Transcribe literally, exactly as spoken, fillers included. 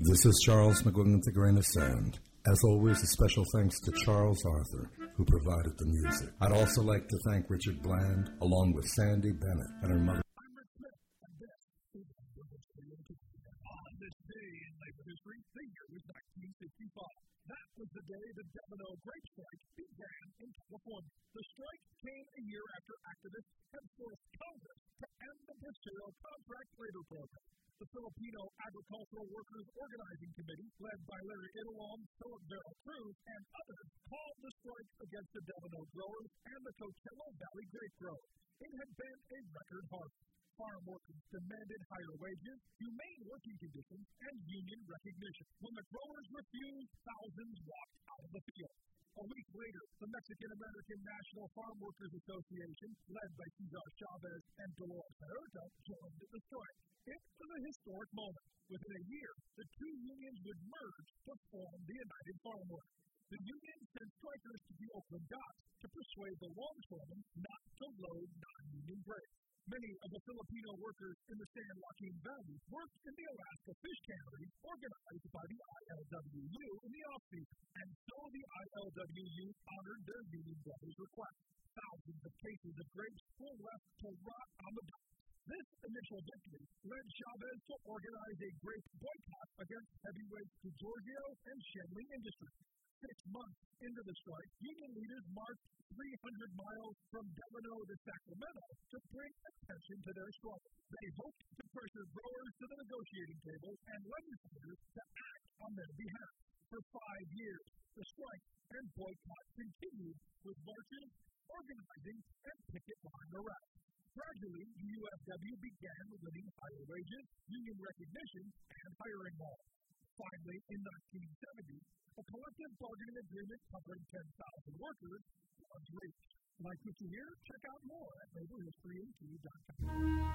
This is Charles McGuinn with the Grain of Sand. As always, a special thanks to Charles Arthur, who provided the music. I'd also like to thank Richard Bland, along with Sandy Bennett and her mother. I'm Rick Smith, and this is the Village Radio Today. On this day in labor history, the year was nineteen sixty-five. That was the day the Devino Grape Strike began in California. The strike came a year after activists had forced Congress to end the Brazil contract labor program. The Filipino Agricultural Workers Organizing Committee, led by Larry Idolon, Philip Vera Cruz, and others, called the strike against the Devino growers and the Coachella Valley grape growers. It had been a record harvest. Farm workers demanded higher wages, humane working conditions, and union recognition. When the growers refused, thousands walked out of the field. A week later, the Mexican-American National Farm Workers Association, led by Cesar Chavez and Dolores Huerta, joined the strike. It was a historic moment. Within a year, the two unions would merge to form the United Farm Workers. The union sent strikers to the Oakland docks to persuade the longshoremen not to load non-union grapes. Many of the Filipino workers in the San Joaquin Valley worked in the Alaska fish canneries organized by the I L W U in the off-season, and so the I L W U honored their union brothers' request. Thousands of cases of grapes were left to rot on the docks. This initial victory led Chavez to organize a grape boycott against heavyweights DeGiorgio and Shenley Industries. Six months into the strike, union leaders marched three hundred miles from Devino to Sacramento to bring attention to their struggle. They hoped to pressure growers to the negotiating table and legislators to act on their behalf. For five years, the strike and boycott continued with marches, organizing, and picket line arrests. Gradually, the U F W began winning higher wages, union recognition, and hiring laws. Finally, in nineteen seventy, a collective bargaining agreement covering ten thousand workers was reached. Like what you hear? Check out more at labor history a two dot com.